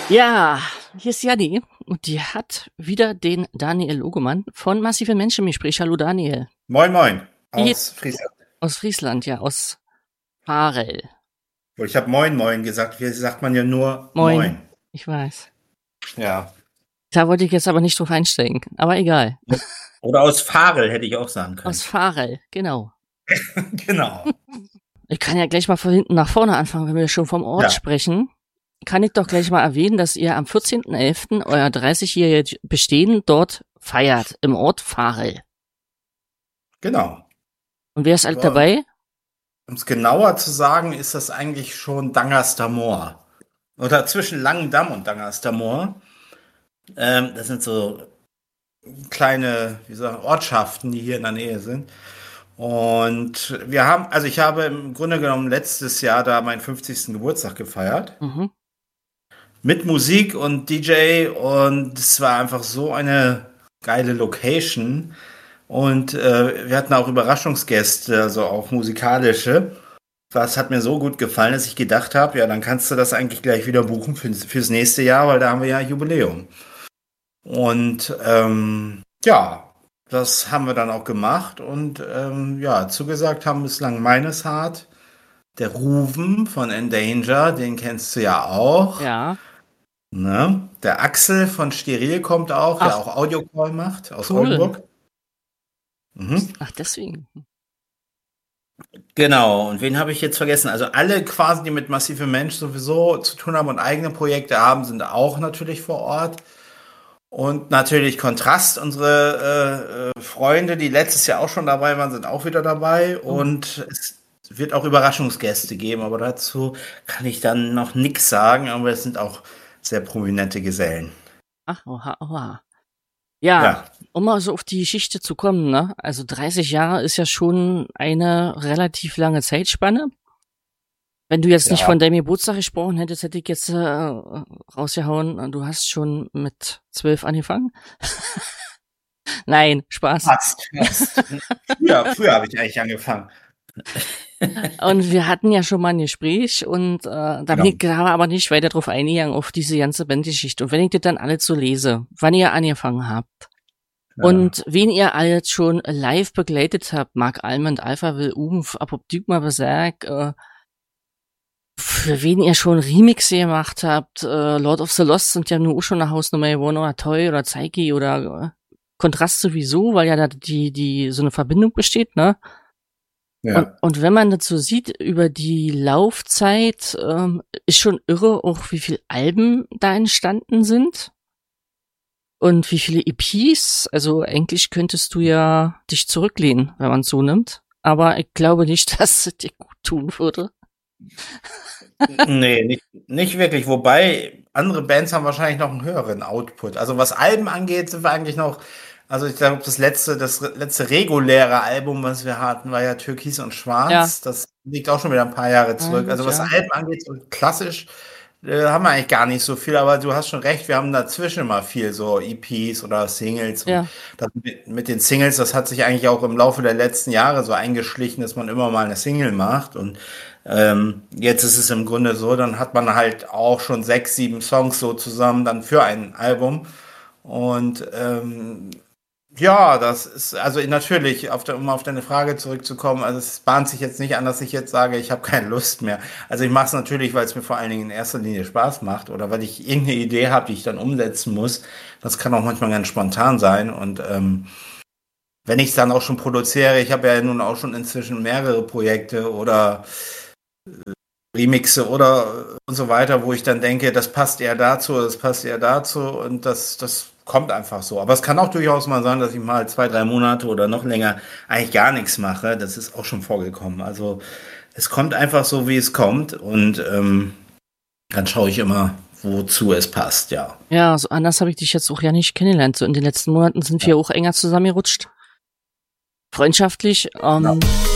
Ja, hier ist Janni und die hat wieder den Daniel Logemann von Massive Menschen im Gespräch. Hallo Daniel. Moin, moin. Aus Friesland. Aus Friesland, ja, aus Harel. Ich habe Moin, Moin gesagt. Hier sagt man ja nur Moin. Moin. Ich weiß. Ja. Da wollte ich jetzt aber nicht drauf einsteigen, aber egal. Oder aus Farel hätte ich auch sagen können. Aus Farel, genau. Genau. Ich kann ja gleich mal von hinten nach vorne anfangen, wenn wir schon vom Ort sprechen. Kann ich doch gleich mal erwähnen, dass ihr am 14.11. euer 30-jähriges Bestehen dort feiert, im Ort Farel. Genau. Und wer ist alt dabei? Um es genauer zu sagen, ist das eigentlich schon Dangerster-Moor. Oder zwischen Langendamm und Dangerster-Moor. Das sind so kleine, Ortschaften, die hier in der Nähe sind. Und ich habe im Grunde genommen letztes Jahr da meinen 50. Geburtstag gefeiert. Mhm. Mit Musik und DJ, und es war einfach so eine geile Location. Und wir hatten auch Überraschungsgäste, also auch musikalische. Das hat mir so gut gefallen, dass ich gedacht habe, ja, dann kannst du das eigentlich gleich wieder buchen fürs nächste Jahr, weil da haben wir ja Jubiläum. Und das haben wir dann auch gemacht und zugesagt haben bislang Meineshardt, der Ruven von Endanger, den kennst du ja auch. Ja. Ne? Der Axel von Steril kommt auch, der auch Audiocall macht, aus Oldenburg. Mhm. Ach, deswegen. Genau, und wen habe ich jetzt vergessen? Also alle quasi, die mit Massive Mensch sowieso zu tun haben und eigene Projekte haben, sind auch natürlich vor Ort. Und natürlich Kontrast, unsere Freunde, die letztes Jahr auch schon dabei waren, sind auch wieder dabei. Und es wird auch Überraschungsgäste geben, aber dazu kann ich dann noch nichts sagen, aber es sind auch sehr prominente Gesellen. Ach, oha. Ja, um mal so auf die Geschichte zu kommen, ne? Also 30 Jahre ist ja schon eine relativ lange Zeitspanne. Wenn du jetzt nicht von deinem Geburtstag gesprochen hättest, hätte ich jetzt rausgehauen, du hast schon mit 12 angefangen. Nein, Spaß. Fast. Früher habe ich eigentlich angefangen. Und wir hatten ja schon mal ein Gespräch und da bin ich gerade aber nicht weiter drauf eingegangen, auf diese ganze Bandgeschichte. Und wenn ich das dann alles so lese, wann ihr angefangen habt und wen ihr alles schon live begleitet habt, Mark Almond, Alpha Will, Umf, Apoptygma, Berserk, für wen ihr schon Remixe gemacht habt, Lord of the Lost sind ja nur auch schon eine Hausnummer geworden, oder Toy oder Zeiki oder Kontrast sowieso, weil ja da die so eine Verbindung besteht, ne? Ja. Und wenn man dazu sieht, über die Laufzeit, ist schon irre, auch wie viele Alben da entstanden sind. Und wie viele EPs. Also eigentlich könntest du ja dich zurücklehnen, wenn man es so nimmt. Aber ich glaube nicht, dass es dir gut tun würde. Nee, nicht wirklich. Wobei, andere Bands haben wahrscheinlich noch einen höheren Output. Also was Alben angeht, sind wir eigentlich noch. Also ich glaube, das letzte reguläre Album, was wir hatten, war ja Türkis und Schwarz. Ja. Das liegt auch schon wieder ein paar Jahre zurück. Also was Alben angeht, so klassisch, haben wir eigentlich gar nicht so viel. Aber du hast schon recht, wir haben dazwischen mal viel so EPs oder Singles. Ja. Und mit den Singles, das hat sich eigentlich auch im Laufe der letzten Jahre so eingeschlichen, dass man immer mal eine Single macht. Und jetzt ist es im Grunde so, dann hat man halt auch schon 6, 7 Songs so zusammen dann für ein Album. Und das ist, also natürlich, um auf deine Frage zurückzukommen, also es bahnt sich jetzt nicht an, dass ich jetzt sage, ich habe keine Lust mehr. Also ich mache es natürlich, weil es mir vor allen Dingen in erster Linie Spaß macht oder weil ich irgendeine Idee habe, die ich dann umsetzen muss. Das kann auch manchmal ganz spontan sein. Und wenn ich es dann auch schon produziere, ich habe ja nun auch schon inzwischen mehrere Projekte oder Remixe oder und so weiter, wo ich dann denke, das passt eher dazu, und das kommt einfach so. Aber es kann auch durchaus mal sein, dass ich mal 2, 3 Monate oder noch länger eigentlich gar nichts mache. Das ist auch schon vorgekommen. Also es kommt einfach so, wie es kommt, und dann schaue ich immer, wozu es passt, ja. Ja, so anders habe ich dich jetzt auch ja nicht kennengelernt. So in den letzten Monaten sind wir auch enger zusammengerutscht. Freundschaftlich.